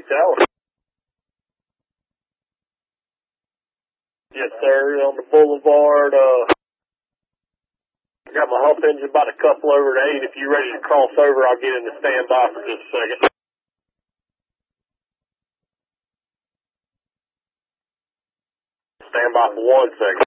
Tower. Yes, sir, on the boulevard. Got my hump engine about a couple over to 8. If you're ready to cross over, I'll get into standby for just a second. Stand by for 1 second.